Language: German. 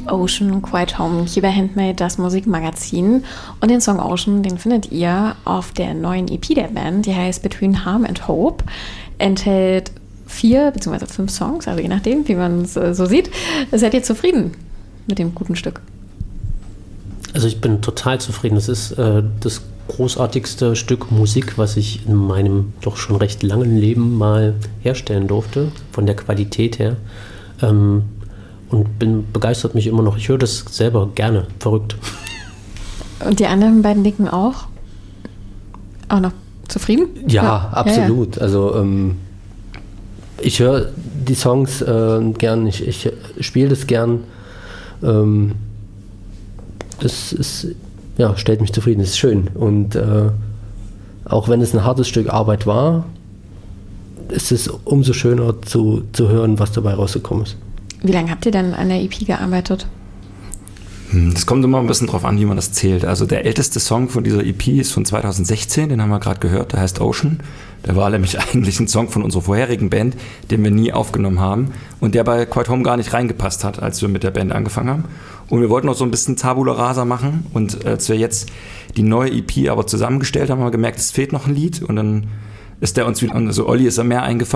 Ocean, Quiet Home hier bei Handmade, das Musikmagazin. Und den Song Ocean, den findet ihr auf der neuen EP der Band, die heißt Between Harm and Hope. Enthält 4 bzw. 5 Songs, also je nachdem, wie man es so sieht. Seid ihr zufrieden mit dem guten Stück? Also ich bin total zufrieden. Das ist das großartigste Stück Musik, was ich in meinem doch schon recht langen Leben mal herstellen durfte, von der Qualität her. Und begeistert mich immer noch. Ich höre das selber gerne. Verrückt. Und die anderen beiden Nicken auch? Auch noch zufrieden? Ja, absolut. Ja. Also ich höre die Songs gern, ich spiele das gern. Das ist, ja, stellt mich zufrieden, das ist schön. Und auch wenn es ein hartes Stück Arbeit war, ist es umso schöner zu hören, was dabei rausgekommen ist. Wie lange habt ihr denn an der EP gearbeitet? Das kommt immer ein bisschen drauf an, wie man das zählt. Also der älteste Song von dieser EP ist von 2016, den haben wir gerade gehört, der heißt Ocean. Der war nämlich eigentlich ein Song von unserer vorherigen Band, den wir nie aufgenommen haben und der bei Quiet Home gar nicht reingepasst hat, als wir mit der Band angefangen haben. Und wir wollten auch so ein bisschen Tabula Rasa machen und als wir jetzt die neue EP aber zusammengestellt haben, haben wir gemerkt, es fehlt noch ein Lied und dann ist der uns wieder, also Olli ist da mehr eingefallen.